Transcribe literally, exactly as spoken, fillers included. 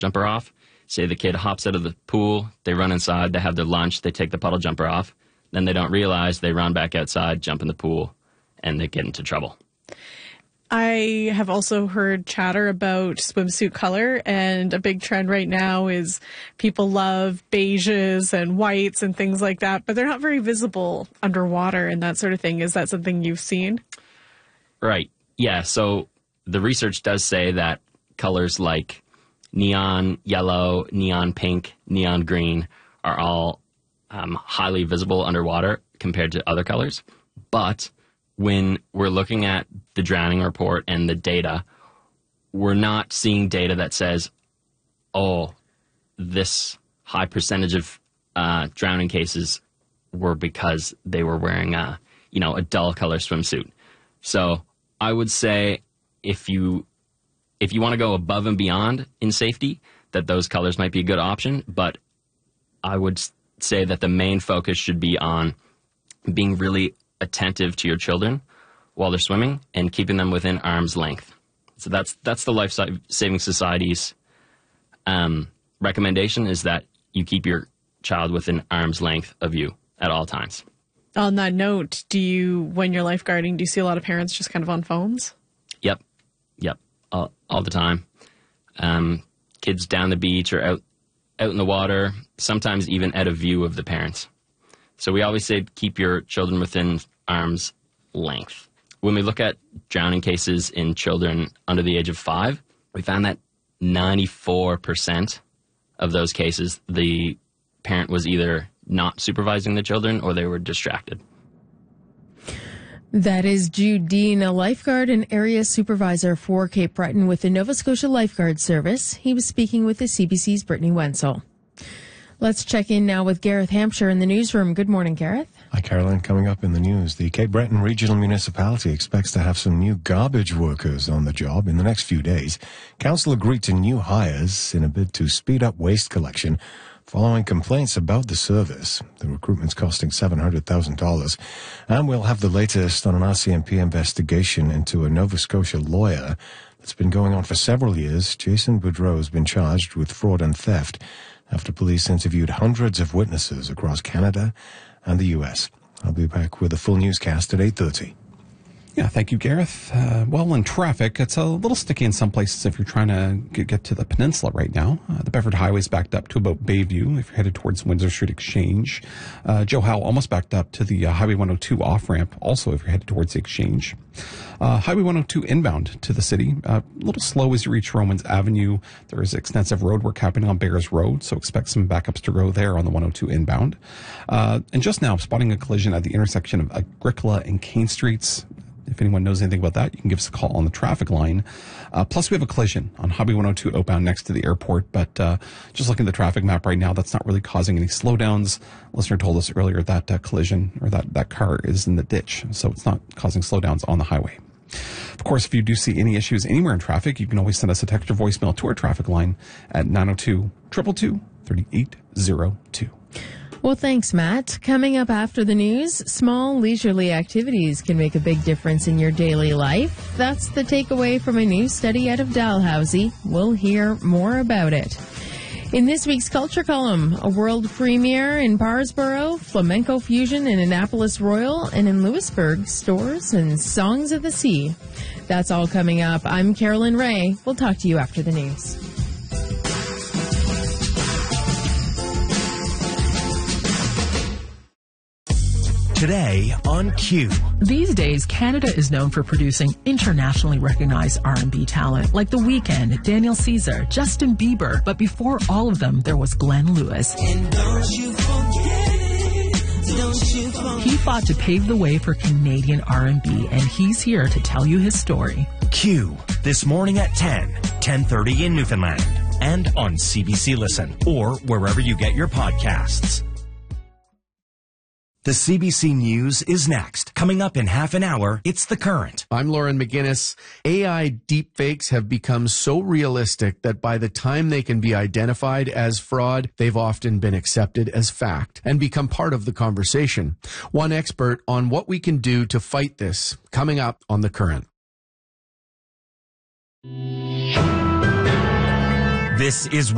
jumper off. Say the kid hops out of the pool, they run inside, they have their lunch, they take the puddle jumper off. Then they don't realize, they run back outside, jump in the pool, and they get into trouble. I have also heard chatter about swimsuit color, and a big trend right now is people love beiges and whites and things like that, but they're not very visible underwater and that sort of thing. Is that something you've seen? Right. Yeah. So the research does say that colors like neon yellow, neon pink, neon green are all um, highly visible underwater compared to other colors. But when we're looking at the drowning report and the data, we're not seeing data that says, oh, this high percentage of uh, drowning cases were because they were wearing a, you know, a dull color swimsuit. So I would say if you if you want to go above and beyond in safety, that those colors might be a good option. But I would say that the main focus should be on being really attentive to your children while they're swimming and keeping them within arm's length. So that's that's the Life Saving Society's um, recommendation, is that you keep your child within arm's length of you at all times. On that note, do you, when you're lifeguarding, do you see a lot of parents just kind of on phones? Yep. Yep. All, all the time. Um, kids down the beach or out, out in the water, sometimes even out of view of the parents. So we always say keep your children within arm's length. When we look at drowning cases in children under the age of five, we found that ninety-four percent of those cases, the parent was either not supervising the children or they were distracted. That is Jude Dean, a lifeguard and area supervisor for Cape Breton with the Nova Scotia Lifeguard Service. He was speaking with the C B C's Brittany Wenzel. Let's check in now with Gareth Hampshire in the newsroom. Good morning, Gareth. Hi, Caroline. Coming up in the news, the Cape Breton Regional Municipality expects to have some new garbage workers on the job in the next few days. Council agreed to new hires in a bid to speed up waste collection following complaints about the service. The recruitment's costing seven hundred thousand dollars. And we'll have the latest on an R C M P investigation into a Nova Scotia lawyer that's been going on for several years. Jason Boudreau has been charged with fraud and theft after police interviewed hundreds of witnesses across Canada and the U S. I'll be back with a full newscast at eight thirty. Yeah, thank you, Gareth. Uh, well, in traffic, it's a little sticky in some places if you're trying to get, get to the peninsula right now. Uh, the Bedford Highway is backed up to about Bayview if you're headed towards Windsor Street Exchange. Uh, Joe Howe almost backed up to the uh, Highway one oh two off-ramp, also if you're headed towards the Exchange. Uh, Highway one oh two inbound to the city, uh, a little slow as you reach Romans Avenue. There is extensive road work happening on Bears Road, so expect some backups to go there on the one oh two inbound. Uh, and just now, spotting a collision at the intersection of Agricola and Kane Streets. If anyone knows anything about that, you can give us a call on the traffic line. Uh, plus, we have a collision on Highway one oh two outbound next to the airport. But uh, just looking at the traffic map right now, that's not really causing any slowdowns. A listener told us earlier that uh, collision or that, that car is in the ditch, so it's not causing slowdowns on the highway. Of course, if you do see any issues anywhere in traffic, you can always send us a text or voicemail to our traffic line at nine oh two, two two two, three eight zero two. Well, thanks, Matt. Coming up after the news, small leisurely activities can make a big difference in your daily life. That's the takeaway from a new study out of Dalhousie. We'll hear more about it. In this week's Culture Column, a world premiere in Parsboro, flamenco fusion in Annapolis Royal, and in Lewisburg, stores and songs of the sea. That's all coming up. I'm Carolyn Ray. We'll talk to you after the news. Today on Q. These days, Canada is known for producing internationally recognized R and B talent like The Weeknd, Daniel Caesar, Justin Bieber. But before all of them, there was Glenn Lewis. And don't you forget, don't you forget. He fought to pave the way for Canadian R and B, and he's here to tell you his story. Q, this morning at ten, ten thirty in Newfoundland, and on C B C Listen, or wherever you get your podcasts. The C B C News is next. Coming up in half an hour, it's The Current. I'm Lauren McGinnis. A I deepfakes have become so realistic that by the time they can be identified as fraud, they've often been accepted as fact and become part of the conversation. One expert on what we can do to fight this, coming up on The Current. This is